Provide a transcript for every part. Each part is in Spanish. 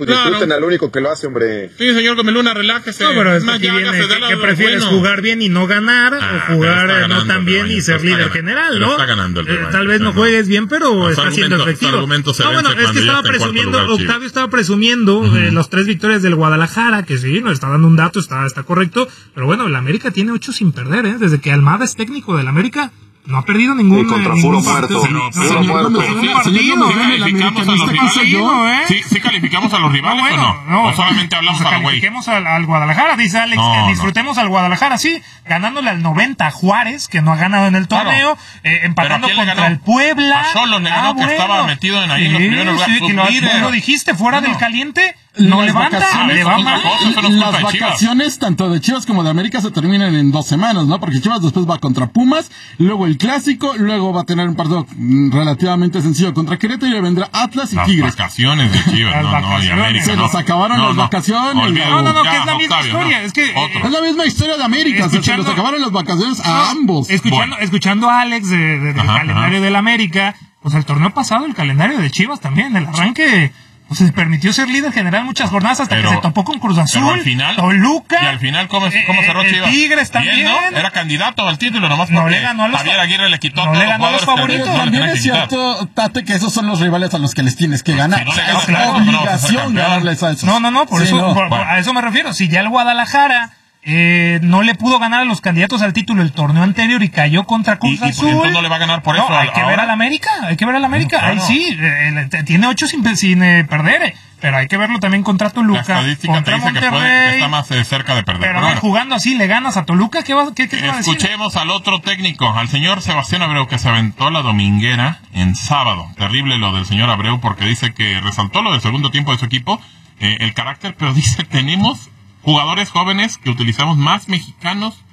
pues disfruten al único que lo hace, hombre. Sí, señor Comeluna, relájese. No, pero es que viene, que prefieres jugar bien y no ganar, o jugar no tan bien y ser líder general, ¿no? Está ganando el rebaño, tal vez no juegues bien, pero está siendo efectivo. No, bueno, es que estaba presumiendo, Octavio estaba presumiendo los 3 victorias del Guadalajara, que sí, nos está dando un dato, está correcto, pero bueno, el América tiene 8 sin perder, desde que Almada es técnico del América. No ha perdido ningún partido. ¿Sí calificamos a los rivales o no? ¿O solamente hablamos a la güey? Califiquemos al Guadalajara, dice Alex, disfrutemos al Guadalajara, sí, ganándole al 90 a Juárez, que no ha ganado en el torneo, empatando contra el Puebla. A Solo le ganó, que estaba metido ahí en los primeros lugares. Sí, lo dijiste, fuera del caliente. No levanta, le va mal. Las vacaciones tanto de Chivas como de América se terminan en 2 semanas, ¿no? Porque Chivas después va contra Pumas, luego el Clásico, luego va a tener un partido relativamente sencillo contra Querétaro y le vendrá Atlas y Tigres. Las vacaciones de Chivas, no, y América. Se nos acabaron las vacaciones. No, que es la misma historia. Es que es la misma historia de América. Se nos acabaron las vacaciones a ambos. Escuchando a Alex del calendario del América, pues el torneo pasado, el calendario de Chivas también, el arranque. Pues se permitió ser líder general muchas jornadas hasta que se topó con Cruz Azul, al final, Toluca. Y al final, ¿cómo cerró Chivas? Tigres también. Bien, ¿no? Era candidato al título, nomás no le ganó a los Javier Aguirre le quitó no le ganó a los favoritos. También es cierto, Tate, que esos son los rivales a los que les tienes que ganar. Es obligación ganarles a esos. No, por eso, a eso me refiero. Si ya el Guadalajara no le pudo ganar a los candidatos al título el torneo anterior y cayó contra Cruz Azul. ¿Y por qué no le va a ganar por eso? Hay que ver al América. Ahí sí, tiene 8 sin perder. Pero hay que verlo también contra Toluca. La estadística contra te dice que está más cerca de perder. Pero jugando así, ¿le ganas a Toluca? ¿Qué va a decir? Escuchemos al otro técnico, al señor Sebastián Abreu, que se aventó la dominguera en sábado. Terrible lo del señor Abreu, porque dice que resaltó lo del segundo tiempo de su equipo, el carácter, pero dice, tenemos jugadores jóvenes que utilizamos más mexicanos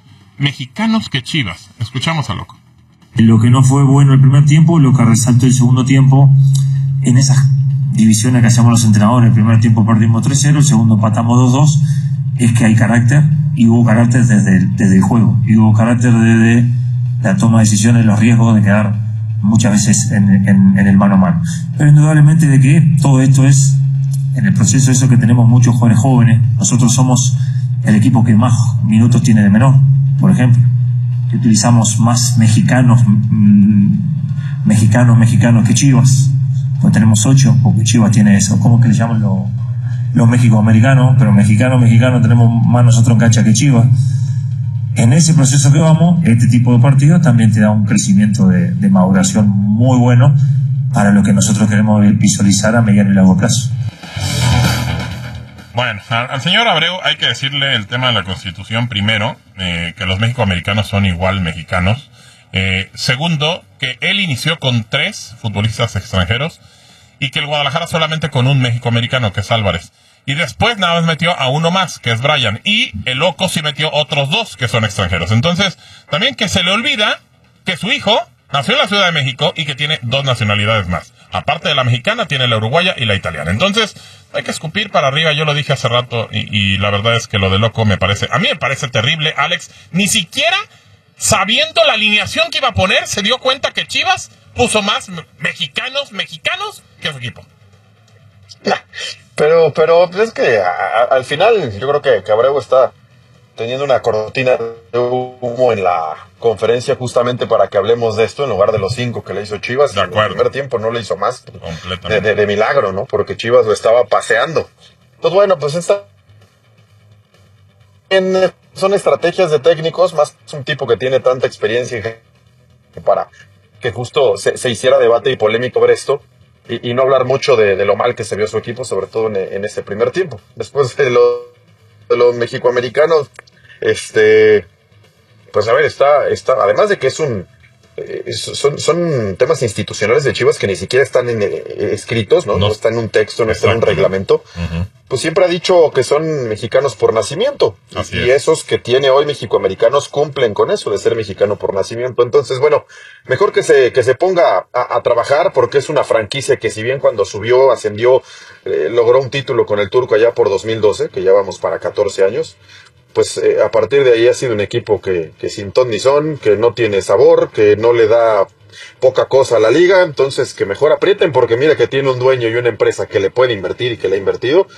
que Chivas. Escuchamos a Loco. Lo que no fue bueno el primer tiempo, lo que resaltó el segundo tiempo, en esas divisiones que hacemos los entrenadores, el primer tiempo perdimos 3-0, el segundo empatamos 2-2, es que hay carácter, y hubo carácter desde el juego, y hubo carácter desde la toma de decisiones, los riesgos de quedar muchas veces en el mano a mano. Pero indudablemente de que todo esto es, en el proceso eso que tenemos muchos jugadores jóvenes, nosotros somos el equipo que más minutos tiene de menor, por ejemplo, que utilizamos más mexicanos que Chivas. Pues tenemos 8, porque Chivas tiene eso. ¿Cómo que le llaman los mexicoamericanos? Pero mexicano tenemos más nosotros en cancha que Chivas. En ese proceso que vamos, este tipo de partidos también te da un crecimiento de maduración muy bueno para lo que nosotros queremos visualizar a mediano y largo plazo. Bueno, al señor Abreu hay que decirle el tema de la Constitución primero, que los mexicoamericanos son igual mexicanos. Segundo, que él inició con 3 futbolistas extranjeros y que el Guadalajara solamente con un mexicoamericano, que es Álvarez. Y después nada más metió a uno más, que es Brian. Y el Loco sí metió otros 2 que son extranjeros. Entonces, también que se le olvida que su hijo nació en la Ciudad de México y que tiene 2 nacionalidades más. Aparte de la mexicana, tiene la uruguaya y la italiana. Entonces, hay que escupir para arriba. Yo lo dije hace rato y la verdad es que lo de Loco a mí me parece terrible, Alex. Ni siquiera sabiendo la alineación que iba a poner, se dio cuenta que Chivas puso más mexicanos que su equipo. Pero es que al final yo creo que Abreu está teniendo una cortina de humo en la conferencia justamente para que hablemos de esto en lugar de los 5 que le hizo Chivas. De acuerdo. En el primer tiempo no le hizo más de milagro, ¿no? Porque Chivas lo estaba paseando. Entonces, bueno, pues son estrategias de técnicos, más un tipo que tiene tanta experiencia para que justo se hiciera debate y polémica sobre esto y no hablar mucho de lo mal que se vio su equipo, sobre todo en ese primer tiempo. Después de los mexicoamericanos, pues a ver, está además de que son temas institucionales de Chivas que ni siquiera están escritos, ¿no? No está en un texto, no está en un reglamento. Uh-huh. Pues siempre ha dicho que son mexicanos por nacimiento. Y esos que tiene hoy mexicoamericanos cumplen con eso de ser mexicano por nacimiento. Entonces, bueno, mejor que se ponga a trabajar, porque es una franquicia que, si bien cuando subió, ascendió, logró un título con el Turco allá por 2012, que ya vamos para 14 años. Pues a partir de ahí ha sido un equipo que sin ton ni son, que no tiene sabor, que no le da poca cosa a la liga. Entonces que mejor aprieten, porque mira que tiene un dueño y una empresa que le puede invertir y que le ha invertido.